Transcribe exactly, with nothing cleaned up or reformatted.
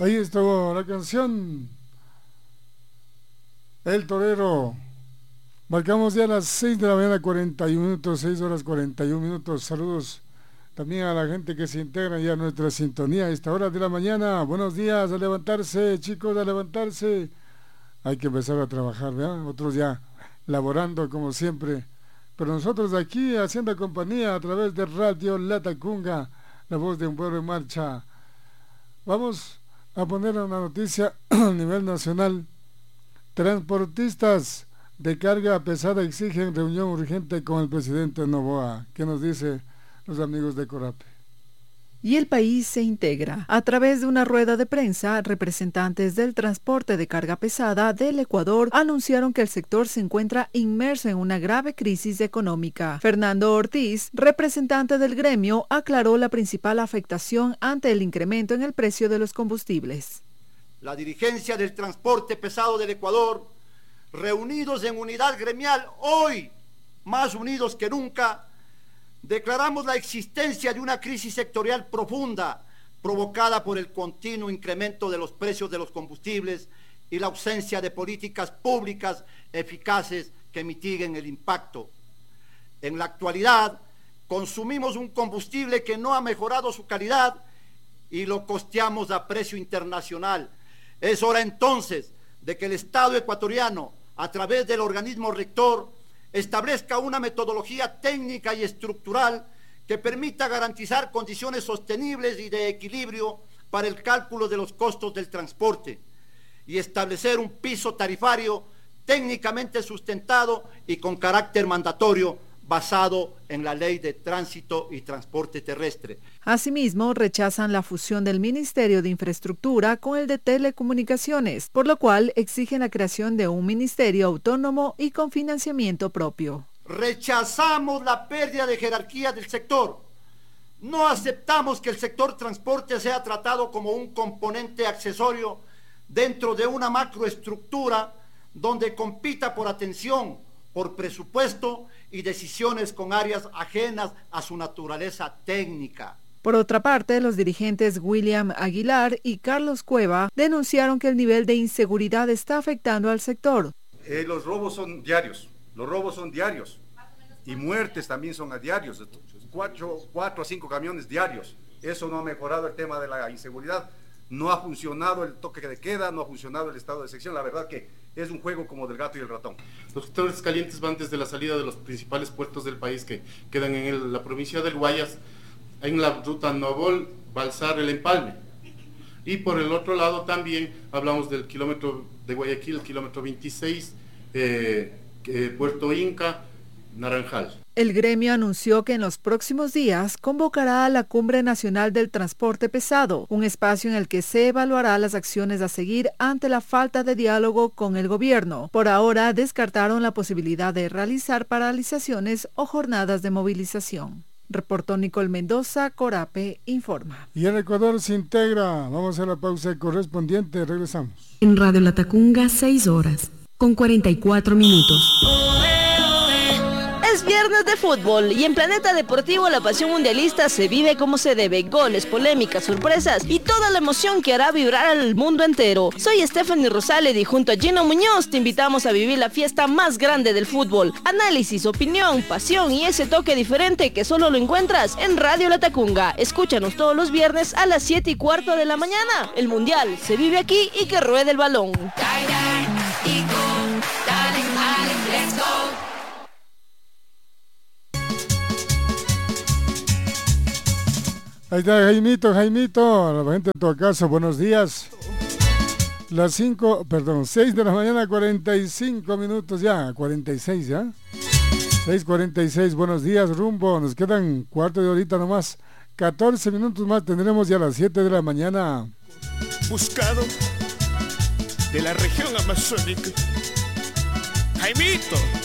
Ahí estuvo la canción El Torero. Marcamos ya las seis de la mañana, cuarenta y un minutos, seis horas cuarenta y un minutos. Saludos también a la gente que se integra ya a nuestra sintonía a esta hora de la mañana. Buenos días, a levantarse, chicos, a levantarse. Hay que empezar a trabajar, ¿verdad? Otros ya laborando como siempre. Pero nosotros aquí haciendo compañía a través de Radio Latacunga, la voz de un pueblo en marcha. Vamos a poner una noticia a nivel nacional. Transportistas de carga pesada exigen reunión urgente con el presidente Noboa. ¿Qué nos dice los amigos de Corape? Y el país se integra. A través de una rueda de prensa, representantes del transporte de carga pesada del Ecuador anunciaron que el sector se encuentra inmerso en una grave crisis económica. Fernando Ortiz, representante del gremio, aclaró la principal afectación ante el incremento en el precio de los combustibles. La dirigencia del transporte pesado del Ecuador, reunidos en unidad gremial, hoy más unidos que nunca, declaramos la existencia de una crisis sectorial profunda provocada por el continuo incremento de los precios de los combustibles y la ausencia de políticas públicas eficaces que mitiguen el impacto. En la actualidad, consumimos un combustible que no ha mejorado su calidad y lo costeamos a precio internacional. Es hora entonces de que el Estado ecuatoriano, a través del organismo rector, establezca una metodología técnica y estructural que permita garantizar condiciones sostenibles y de equilibrio para el cálculo de los costos del transporte y establecer un piso tarifario técnicamente sustentado y con carácter mandatorio basado en la Ley de Tránsito y Transporte Terrestre. Asimismo, rechazan la fusión del Ministerio de Infraestructura con el de Telecomunicaciones, por lo cual exigen la creación de un ministerio autónomo y con financiamiento propio. Rechazamos la pérdida de jerarquía del sector. No aceptamos que el sector transporte sea tratado como un componente accesorio dentro de una macroestructura donde compita por atención, por presupuesto y decisiones con áreas ajenas a su naturaleza técnica. Por otra parte, los dirigentes William Aguilar y Carlos Cueva denunciaron que el nivel de inseguridad está afectando al sector. Eh, los robos son diarios, los robos son diarios y muertes también son a diarios, cuatro, cuatro a cinco camiones diarios. Eso no ha mejorado el tema de la inseguridad. No ha funcionado el toque de queda, no ha funcionado el estado de sección. La verdad que es un juego como del gato y el ratón. Los sectores calientes van desde la salida de los principales puertos del país que quedan en el, la provincia del Guayas, en la ruta Novol, Balsar, El Empalme. Y por el otro lado también hablamos del kilómetro de Guayaquil, el kilómetro veintiséis, eh, eh, Puerto Inca, Naranjal. El gremio anunció que en los próximos días convocará a la Cumbre Nacional del Transporte Pesado, un espacio en el que se evaluará las acciones a seguir ante la falta de diálogo con el gobierno. Por ahora descartaron la posibilidad de realizar paralizaciones o jornadas de movilización. Reportó Nicole Mendoza, Corape informa. Y el Ecuador se integra. Vamos a la pausa correspondiente, regresamos. En Radio Latacunga, seis horas, con cuarenta y cuatro minutos. Es viernes de fútbol y en Planeta Deportivo la pasión mundialista se vive como se debe. Goles, polémicas, sorpresas y toda la emoción que hará vibrar al mundo entero. Soy Stephanie Rosales y junto a Gino Muñoz te invitamos a vivir la fiesta más grande del fútbol. Análisis, opinión, pasión y ese toque diferente que solo lo encuentras en Radio Latacunga. Escúchanos todos los viernes a las siete y cuarto de la mañana. El mundial se vive aquí y que ruede el balón. Ahí está Jaimito, Jaimito, la gente de tu casa, buenos días. Las cinco, perdón, seis de la mañana, cuarenta y cinco minutos ya, cuarenta y seis ya. seis cuarenta y seis, buenos días, rumbo, nos quedan cuarto de horita nomás. catorce minutos más, tendremos ya las siete de la mañana. Buscado de la región amazónica, Jaimito.